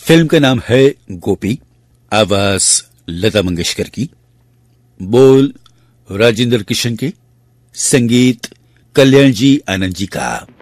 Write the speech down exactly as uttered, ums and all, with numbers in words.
Film का नाम है गोपी। आवाज लता मंगेशकर की, बोल राजेंद्र किशन के, संगीत कल्याण जी आनंद जी का।